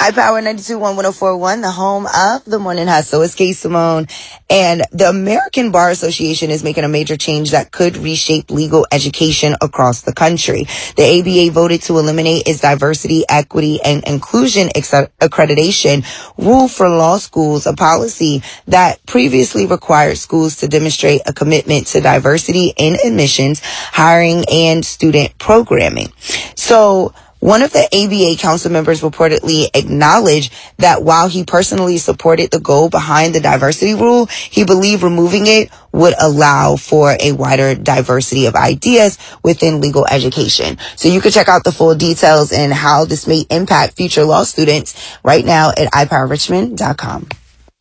iPower 92.1 the home of the Morning Hustle. It's Kay Simone. And the American Bar Association is making a major change that could reshape legal education across the country. The ABA voted to eliminate its diversity, equity, and inclusion accreditation rule for law schools, a policy that previously required schools to demonstrate a commitment to diversity in admissions, hiring, and student programming. So, one of the ABA council members reportedly acknowledged that while he personally supported the goal behind the diversity rule, he believed removing it would allow for a wider diversity of ideas within legal education. So you can check out the full details and how this may impact future law students right now at iPowerRichmond.com.